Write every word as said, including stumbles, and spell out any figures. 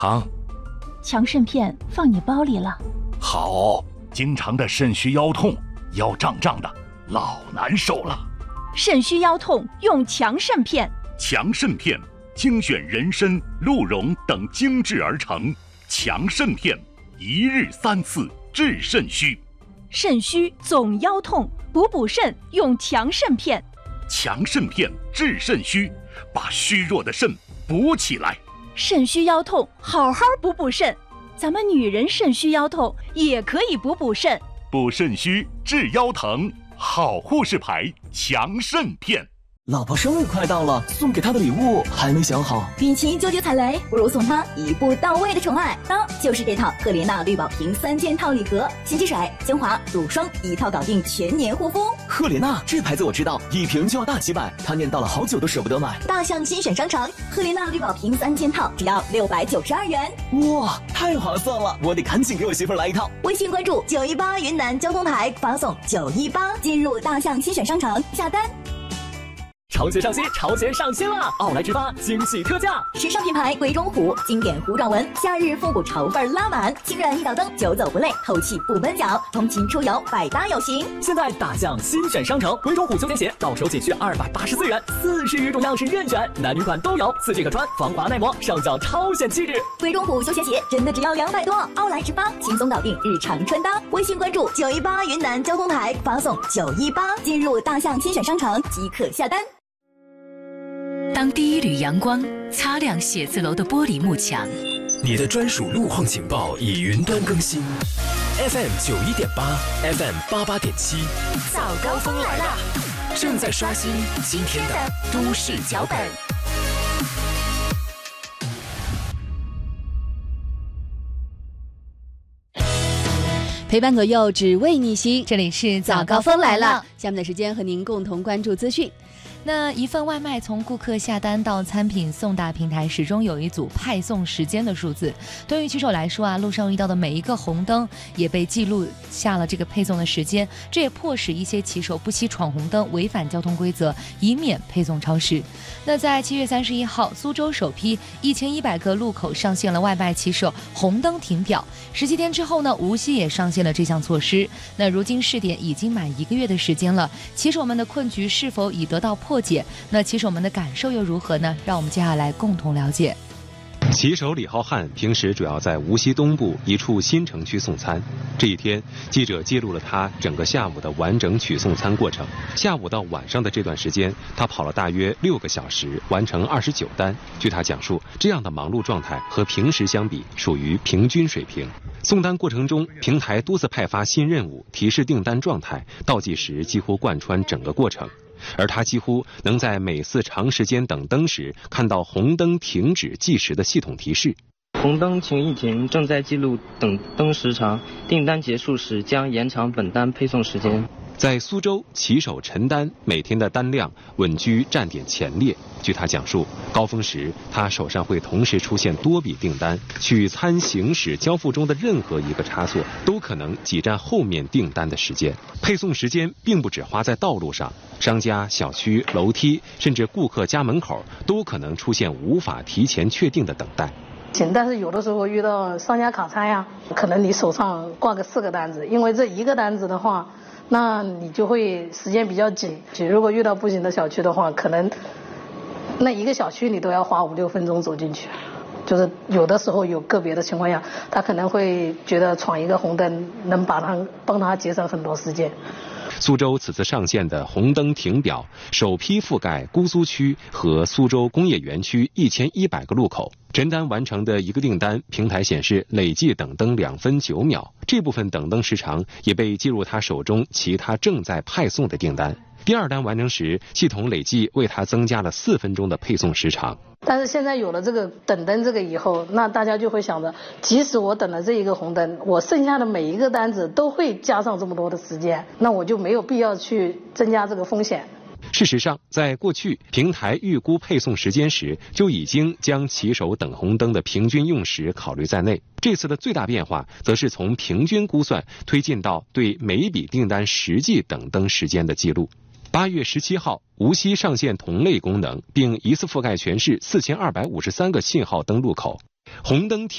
好， 强肾片放你包里了。 好，经常的肾虚腰痛，腰胀胀的，老难受了。 肾虚腰痛用强肾片。 强肾片精选人参、鹿茸等精制而成，强肾片一日三次治肾虚。 肾虚总腰痛，补补肾用强肾片。 强肾片治肾虚，把虚弱的肾补起来。 肾虚腰痛，好好补补肾。咱们女人肾虚腰痛也可以补补肾。 补肾虚治腰疼，好护士牌强肾片。 老婆生日快到了，送给她的礼物还没想好。 与其纠结踩雷，不如送她一步到位的宠爱。当就是这套赫莲娜绿宝瓶三件套礼盒，洗洁水、精华、乳霜一套搞定全年护肤。 赫莲娜这牌子我知道，一瓶就要大几百，她念叨了好久都舍不得买。 大象新选商城，赫莲娜绿宝瓶三件套只要六百九十二元。 哇，太划算了！我得赶紧给我媳妇来一套。 微信关注九一八云南交通台，发送九一八进入大象新选商城下单。 潮鞋上新，潮鞋上新啦！奥莱直发惊喜特价， 时尚品牌鬼冢虎经典糊状纹，夏日复古潮范拉满，轻软一脚蹬，久走不累，透气不闷脚，通勤出游百搭有型。 现在大象新选商城，鬼冢虎休闲鞋到手仅需二百八十四元，四十余种样式任选，男女款都有，四季可穿，防滑耐磨，上脚超显气质。 鬼冢虎休闲鞋真的只要两百多，奥莱直发轻松搞定日常穿搭。微信关注九一八云南交通台，发送九一八进入大象新选商城即可下单。 当第一缕阳光擦亮写字楼的玻璃幕墙， 你的专属路况情报已云端更新 ，F M 九一点八 ，F M 八八点七， 早高峰来了， 正在刷新今天的都市脚本。 陪伴左右，只为你行。 这里是早高峰来了， 下面的时间和您共同关注资讯。 那一份外卖从顾客下单到餐品送达平台，始终有一组派送时间的数字。对于骑手来说啊，路上遇到的每一个红灯也被记录下了这个配送的时间，这也迫使一些骑手不惜闯红灯，违反交通规则，以免配送超时。那在七月三十一号，苏州首批一千一百个路口上线了外卖骑手红灯停表。十七天之后呢，无锡也上线了这项措施。那如今试点已经满一个月的时间了，骑手们的困局是否已得到破解？那骑手们的感受又如何呢？让我们接下来共同了解。 骑手李浩瀚平时主要在无锡东部一处新城区送餐。这一天，记者记录了他整个下午的完整取送餐过程。下午到晚上的这段时间，他跑了大约六个小时，完成二十九单。据他讲述，这样的忙碌状态和平时相比，属于平均水平。送单过程中，平台多次派发新任务，提示订单状态，倒计时几乎贯穿整个过程。而他几乎能在每次长时间等灯时看到红灯停止计时的系统提示。 红灯请一停，正在记录等灯时长，订单结束时将延长本单配送时间。 在苏州，骑手陈丹每天的单量稳居站点前列。据他讲述，高峰时他手上会同时出现多笔订单，取餐行驶交付中的任何一个差错都可能挤占后面订单的时间。配送时间并不只花在道路上，商家、小区、楼梯，甚至顾客家门口都可能出现无法提前确定的等待。 但是有的时候遇到商家卡餐呀，可能你手上挂个四个单子，因为这一个单子的话，那你就会时间比较紧。如果遇到不行的小区的话，可能那一个小区你都要花五六分钟走进去。就是有的时候有个别的情况下，他可能会觉得闯一个红灯能把他帮他节省很多时间。 苏州此次上线的红灯停表，首批覆盖姑苏区和苏州工业园区一千一百个路口。陈丹完成的一个订单，平台显示累计等灯两分九秒，这部分等灯时长也被计入他手中其他正在派送的订单。第二单完成时，系统累计为他增加了四分钟的配送时长。 但是现在有了这个等灯这个以后，那大家就会想着，即使我等了这一个红灯，我剩下的每一个单子都会加上这么多的时间，那我就没有必要去增加这个风险。 事实上，在过去平台预估配送时间时，就已经将骑手等红灯的平均用时考虑在内。这次的最大变化，则是从平均估算推进到对每一笔订单实际等灯时间的记录。八月十七号，无锡上线同类功能，并一次覆盖全市四千二百五十三个信号灯路口。红灯停